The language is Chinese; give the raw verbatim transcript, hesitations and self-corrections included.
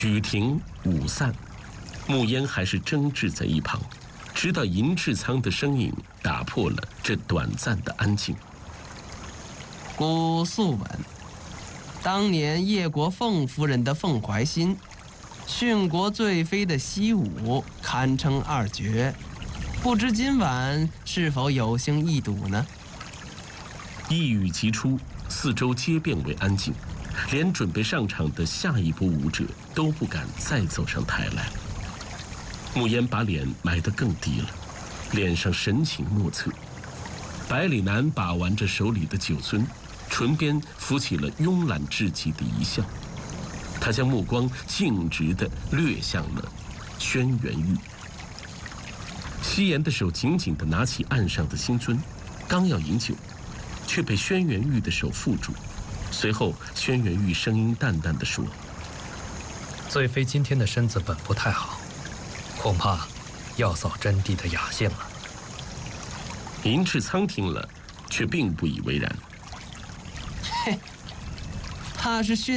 举庭舞散，慕烟还是争执在一旁，直到银翅仓的声音打破了这短暂的安静。 古素闻，当年叶国凤夫人的凤怀心，殉国罪妃的西武，堪称二绝。不知今晚是否有幸一睹呢？ 一语即出，四周皆变为安静，连准备上场的下一波舞者都不敢再走上台来。慕烟把脸埋得更低了，脸上神情莫测。百里南把玩着手里的酒樽，唇边浮起了慵懒至极的一笑。他将目光径直地掠向了轩辕玉。夕颜的手紧紧地拿起岸上的新樽，刚要饮酒，却被轩辕玉的手缚住。随后，轩辕玉声音淡淡地说：“ 罪妃今天的身子本不太好，恐怕要扫真谛的雅兴了。” 银翅仓听了，却并不以为然。 嘿，他是训